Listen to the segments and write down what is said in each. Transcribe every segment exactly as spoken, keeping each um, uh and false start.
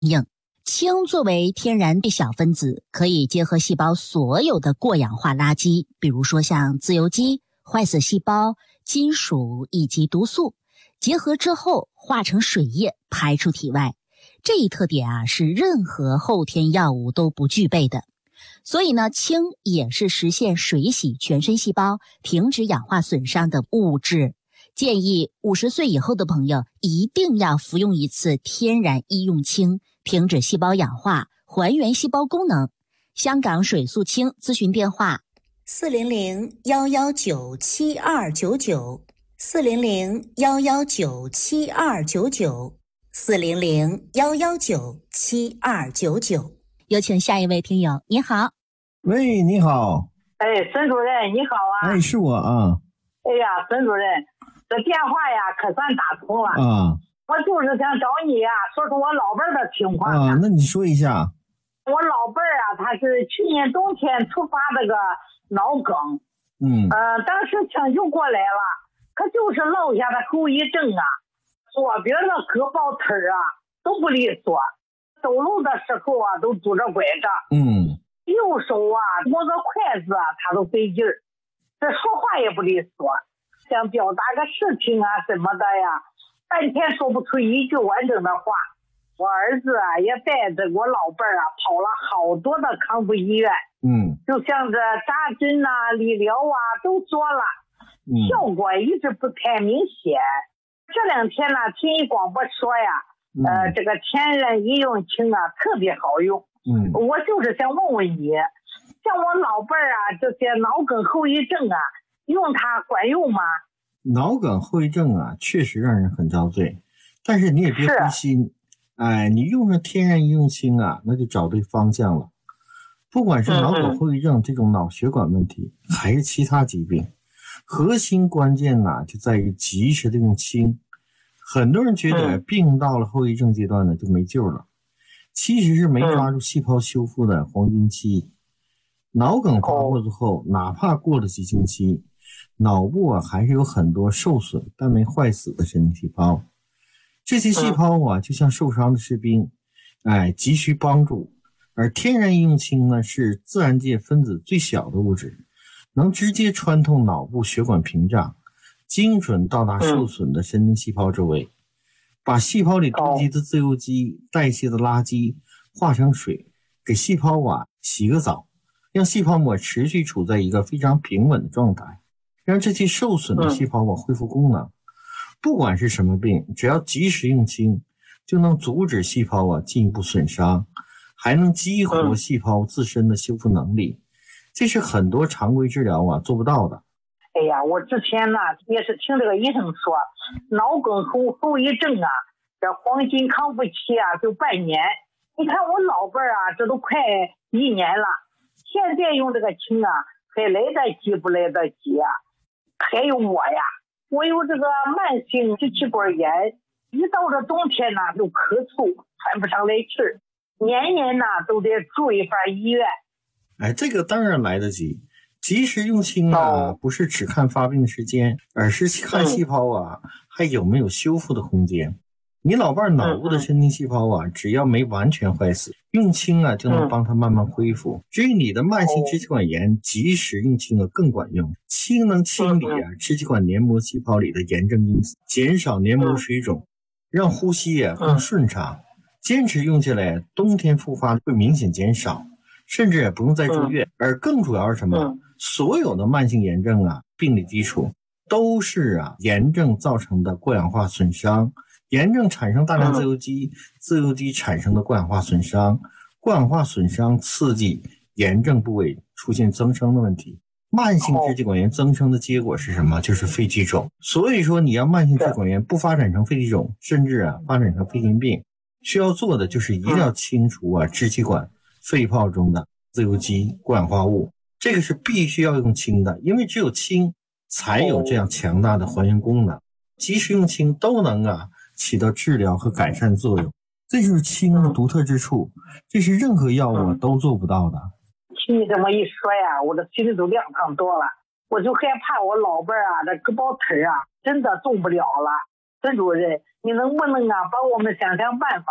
应。氢作为天然最小分子，可以结合细胞所有的过氧化垃圾，比如说像自由基、坏死细胞、金属以及毒素，结合之后化成水液排出体外。这一特点啊，是任何后天药物都不具备的。所以呢，氢也是实现水洗全身细胞、停止氧化损伤的物质。建议五十岁以后的朋友一定要服用一次天然医用氢，停止细胞氧化，还原细胞功能。香港水素氢咨询电话： 四零零幺幺九七二九九，四零零幺幺九七二九九，四零零幺幺九七二九九。 有请下一位听友。你好。 喂，你好。 哎，孙主任你好啊。 哎，是我啊。 哎呀，孙主任，这电话呀可算打通了啊。 我就是想找你呀，说说我老伴儿的情况啊。那你说一下。 我老伴儿啊，他是去年冬天突发这个脑梗， 嗯， 呃，当时抢救过来了，可就是落下的后遗症啊，左边的胳膊腿儿啊都不利索，走路的时候啊都拄着拐杖， 嗯， 右手啊摸个筷子啊他都费劲儿，这说话也不利索，想表达个事情啊什么的呀，半天说不出一句完整的话。我儿子啊也带着我老伴儿啊跑了好多的康复医院， 嗯， 就像这扎针啊、理疗啊都做了， 嗯， 效果一直不太明显。这两天呢，听一广播说呀， 嗯、 呃，这个天然医用氢啊特别好用。 嗯， 我就是想问问你，像我老伴儿啊这些脑梗后遗症啊，用它管用吗？ 脑梗后遗症啊，确实让人很遭罪，但是你也别灰心。哎，你用上天然医用氢啊，那就找对方向了。不管是脑梗后遗症这种脑血管问题，嗯、还是其他疾病，核心关键呢就在于及时的用氢。很多人觉得病到了后遗症阶段呢就没救了，其实是没抓住细胞修复的黄金期。脑梗发作之后，哪怕过了几星期，脑部啊还是有很多受损但没坏死的神经细胞。这些细胞啊，就像受伤的士兵，哎，急需帮助。而天然医用氢呢，是自然界分子最小的物质，能直接穿透脑部血管屏障，精准到达受损的神经细胞周围，把细胞里堆积的自由基、代谢的垃圾化成水，给细胞啊洗个澡，让细胞膜持续处在一个非常平稳的状态，让这些受损的细胞啊恢复功能。不管是什么病，只要及时用氢，就能阻止细胞啊进一步损伤，还能激活细胞自身的修复能力，这是很多常规治疗啊做不到的。 哎呀，我之前呢也是听这个医生说，脑梗后后遗症啊，这黄金康复期啊就半年。你看我老伴儿啊，这都快一年了，现在用这个氢啊，还来得及不来得及啊？还有我呀。我有这个慢性支气管炎，一到这冬天呢就咳嗽，喘不上来气儿，年年呢都得住一番医院。 哎，这个当然来得及，及时用氢啊，哦、不是只看发病的时间，而是看细胞啊、嗯、还有没有修复的空间。你老伴脑部的神经细胞啊，嗯、只要没完全坏死，用氢啊就能帮它慢慢恢复。嗯、至于你的慢性支气管炎，及时用氢啊更管用。氢能清理啊支气管黏膜细胞里的炎症因子，减少黏膜水肿，让呼吸啊更顺畅。坚持用起来，冬天复发会明显减少，甚至也不用再住院。而更主要是什么？所有的慢性炎症啊，病理基础都是啊炎症造成的过氧化损伤。炎症产生大量自由基，自由基产生的过氧化损伤，过氧化损伤刺激炎症部位出现增生的问题。慢性支气管炎增生的结果是什么？就是肺气肿。所以说你要慢性支气管炎不发展成肺气肿，甚至啊发展成肺心病，需要做的就是一定要清除啊支气管肺泡中的自由基、过氧化物，这个是必须要用氢的，因为只有氢才有这样强大的还原功能。及时用氢都能啊起到治疗和改善作用，这就是氢的独特之处，这是任何药物都做不到的。 听你这么一说呀，我的心里都凉堂多了。我就害怕我老伴儿啊，这胳膊腿啊，真的动不了了。孙主任，你能不能啊，帮我们想想办法，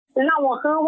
让我和我